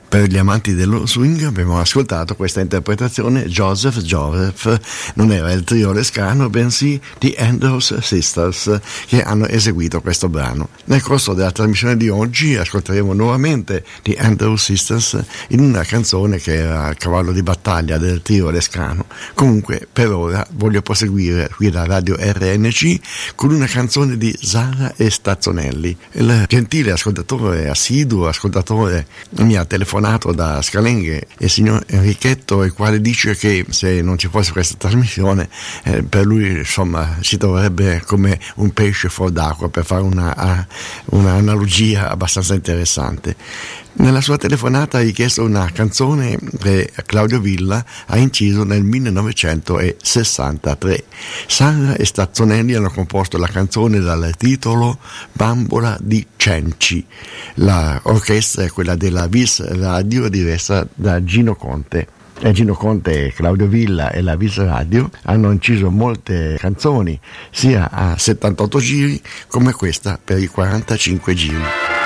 Per gli amanti dello swing abbiamo ascoltato questa interpretazione. Joseph non era il trio Lescano, bensì The Andrews Sisters, che hanno eseguito questo brano. Nel corso della trasmissione di oggi ascolteremo nuovamente The Andrews Sisters in una canzone che era il cavallo di battaglia del trio Lescano. Comunque per ora voglio proseguire qui da Radio RNC con una canzone di Sara e Stazzonelli. Il gentile ascoltatore, assiduo ascoltatore, mi ha telefonato da Scalenghe, il signor Enrichetto, il quale dice che se non ci fosse questa trasmissione per lui insomma si troverebbe come un pesce fuor d'acqua, per fare un'analogia abbastanza interessante. Nella sua telefonata ha richiesto una canzone che Claudio Villa ha inciso nel 1963. Sara e Stazzonelli hanno composto la canzone dal titolo Bambola di Cenci. L'orchestra è quella della Vis Radio, diretta da Gino Conte. Gino Conte, Claudio Villa e la Vis Radio hanno inciso molte canzoni sia a 78 giri come questa per i 45 giri.